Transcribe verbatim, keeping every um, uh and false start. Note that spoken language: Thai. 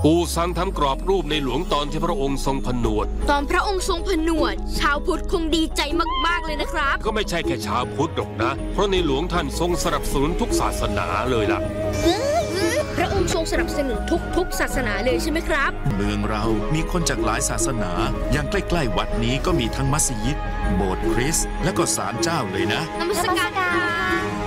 ปู่สั่งทำกรอบรูปในหลวงตอนที่พระองค์ทรงผนวดตอนพระองค์ทรงผนวดชาวพุทธคงดีใจมากๆเลยนะครับก็ไม่ใช่แค่ชาวพุทธหรอกนะเพราะในหลวงท่านทรงสนับสนุนทุกศาสนาเลยล่ะพระองค์ทรงสนับสนุนทุกๆศาสนาเลยใช่ไหมครับเมืองเรามีคนจากหลายศาสนาอย่างใกล้ๆวัดนี้ก็มีทั้งมัสยิดโบสถ์คริสต์และก็ศาลเจ้าเลยนะนมัสการ